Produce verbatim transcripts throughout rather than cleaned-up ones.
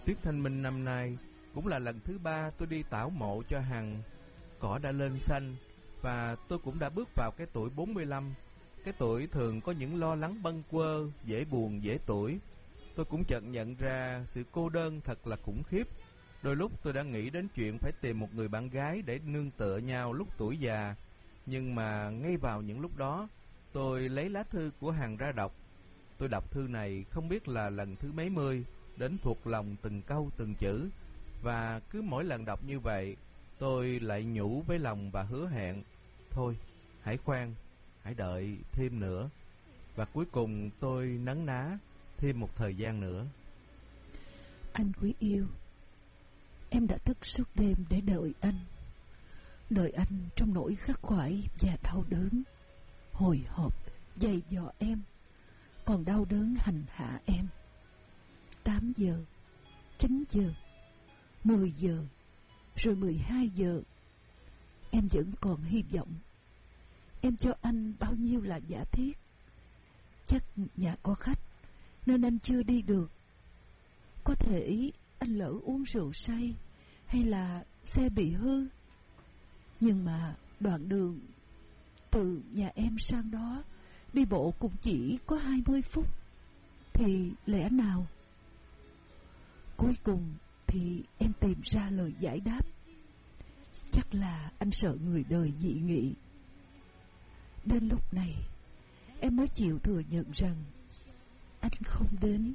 Tiết Thanh Minh năm nay cũng là lần thứ ba tôi đi tảo mộ cho Hằng. Cỏ đã lên xanh và tôi cũng đã bước vào cái tuổi bốn mươi lăm. Cái tuổi thường có những lo lắng bâng quơ, dễ buồn, dễ tủi. Tôi cũng chợt nhận ra sự cô đơn thật là khủng khiếp. Đôi lúc tôi đã nghĩ đến chuyện phải tìm một người bạn gái để nương tựa nhau lúc tuổi già. Nhưng mà ngay vào những lúc đó, tôi lấy lá thư của Hằng ra đọc. Tôi đọc thư này không biết là lần thứ mấy mươi, đến thuộc lòng từng câu từng chữ. Và cứ mỗi lần đọc như vậy, tôi lại nhủ với lòng và hứa hẹn: thôi, hãy khoan, hãy đợi thêm nữa. Và cuối cùng tôi nấn ná thêm một thời gian nữa. Anh quý yêu, em đã thức suốt đêm để đợi anh. Đợi anh trong nỗi khắc khoải và đau đớn, hồi hộp dày dò em, còn đau đớn hành hạ em. Tám giờ, chín giờ, mười giờ, rồi mười hai giờ, em vẫn còn hy vọng. Em cho anh bao nhiêu là giả thiết. Chắc nhà có khách nên anh chưa đi được. Có thể anh lỡ uống rượu say, hay là xe bị hư. Nhưng mà đoạn đường từ nhà em sang đó đi bộ cũng chỉ có hai mươi phút. Thì lẽ nào? Cuối cùng thì em tìm ra lời giải đáp. Chắc là anh sợ người đời dị nghị. Đến lúc này em mới chịu thừa nhận rằng anh không đến.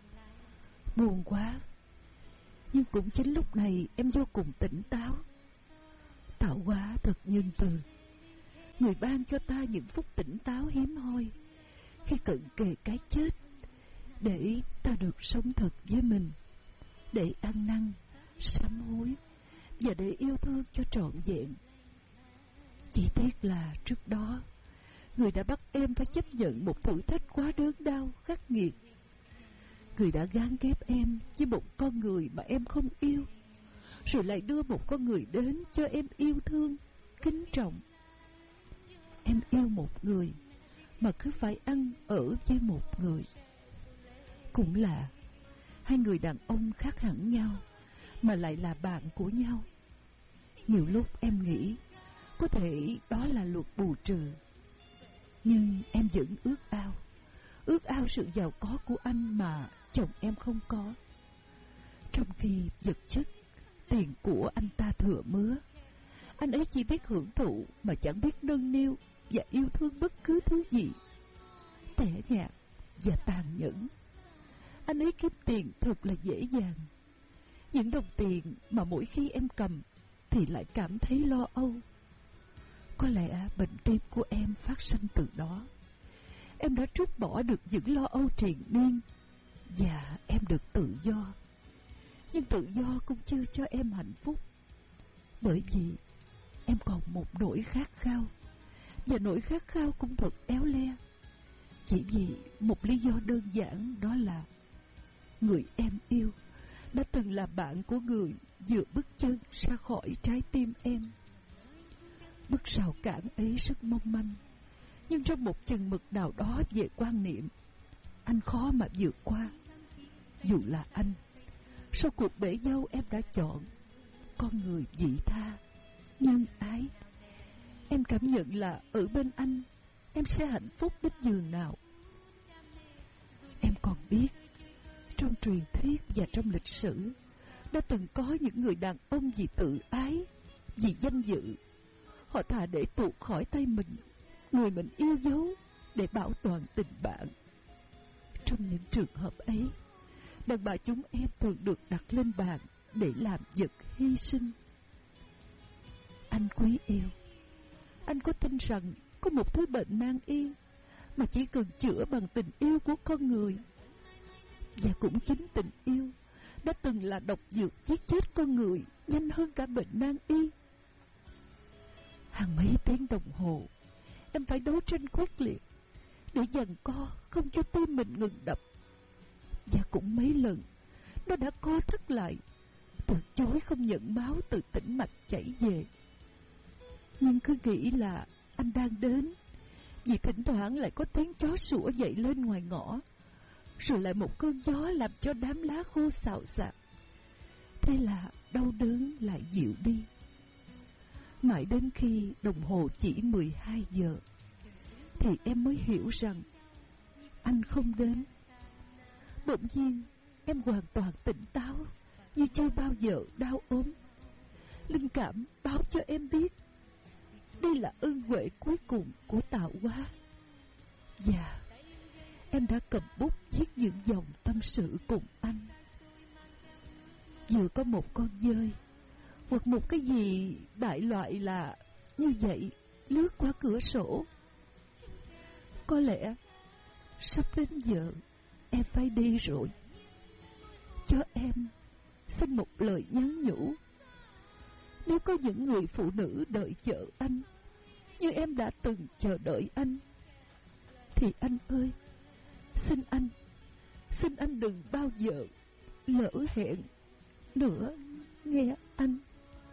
Buồn quá. Nhưng cũng chính lúc này em vô cùng tỉnh táo. Tạo hóa thật nhân từ, người ban cho ta những phút tỉnh táo hiếm hoi khi cận kề cái chết, để ta được sống thật với mình, để ăn năn, sám hối và để yêu thương cho trọn vẹn. Chỉ tiếc là trước đó người đã bắt em phải chấp nhận một thử thách quá đớn đau khắc nghiệt. Người đã gán ghép em với một con người mà em không yêu, rồi lại đưa một con người đến cho em yêu thương, kính trọng. Em yêu một người mà cứ phải ăn ở với một người. Cũng là hai người đàn ông khác hẳn nhau mà lại là bạn của nhau. Nhiều lúc em nghĩ có thể đó là luật bù trừ. Nhưng em vẫn ước ao, ước ao sự giàu có của anh mà chồng em không có. Trong khi vật chất, tiền của anh ta thừa mứa, anh ấy chỉ biết hưởng thụ mà chẳng biết nâng niu và yêu thương bất cứ thứ gì. Tẻ nhạt và tàn nhẫn. Anh ấy kiếm tiền thật là dễ dàng. Những đồng tiền mà mỗi khi em cầm thì lại cảm thấy lo âu. Có lẽ bệnh tim của em phát sinh từ đó. Em đã trút bỏ được những lo âu triền miên và em được tự do. Nhưng tự do cũng chưa cho em hạnh phúc, bởi vì em còn một nỗi khát khao. Và nỗi khát khao cũng thật éo le. Chỉ vì một lý do đơn giản, đó là người em yêu đã từng là bạn của người vừa bước chân ra khỏi trái tim em. Bức rào cản ấy rất mong manh, nhưng trong một chừng mực nào đó về quan niệm, anh khó mà vượt qua. Dù là anh, sau cuộc bể dâu em đã chọn con người vị tha, nhân ái. Em cảm nhận là ở bên anh em sẽ hạnh phúc đến giường nào. Em còn biết, trong truyền thuyết và trong lịch sử đã từng có những người đàn ông vì tự ái, vì danh dự, họ thà để tuột khỏi tay mình người mình yêu dấu để bảo toàn tình bạn. Trong những trường hợp ấy, đàn bà chúng em thường được đặt lên bàn để làm vật hy sinh. Anh quý yêu, anh có tin rằng có một thứ bệnh nan y mà chỉ cần chữa bằng tình yêu của con người? Và cũng chính tình yêu đã từng là độc dược giết chết con người nhanh hơn cả bệnh nan y. Hàng mấy tiếng đồng hồ em phải đấu tranh quyết liệt để giằng co không cho tim mình ngừng đập. Và cũng mấy lần nó đã co thắt lại, từ chối không nhận máu từ tĩnh mạch chảy về. Nhưng cứ nghĩ là anh đang đến, vì thỉnh thoảng lại có tiếng chó sủa dậy lên ngoài ngõ, rồi lại một cơn gió làm cho đám lá khô xào xạc. Thế là đau đớn lại dịu đi. Mãi đến khi đồng hồ chỉ mười hai giờ thì em mới hiểu rằng anh không đến. Bỗng nhiên em hoàn toàn tỉnh táo, như chưa bao giờ đau ốm. Linh cảm báo cho em biết đây là ơn huệ cuối cùng của tạo hóa. Và em đã cầm bút viết những dòng tâm sự cùng anh. Vừa có một con dơi hoặc một cái gì đại loại là như vậy lướt qua cửa sổ. Có lẽ sắp đến giờ em phải đi rồi. Cho em xin một lời nhắn nhủ. Nếu có những người phụ nữ đợi chờ anh như em đã từng chờ đợi anh, thì anh ơi, xin anh, xin anh đừng bao giờ lỡ hẹn nữa, nghe anh.